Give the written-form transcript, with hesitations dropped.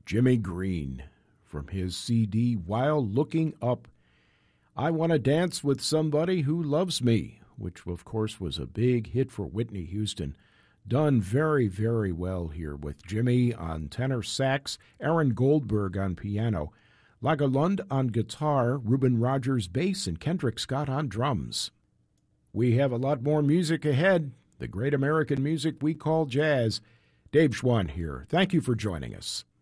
Jimmy Green, from his CD While Looking Up. I Want to Dance with Somebody Who Loves Me, which of course was a big hit for Whitney Houston. Done very, very well here with Jimmy on tenor sax, Aaron Goldberg on piano, Lagerlund on guitar, Reuben Rogers bass, and Kendrick Scott on drums. We have a lot more music ahead, the great American music we call jazz. Dave Schwann here. Thank you for joining us.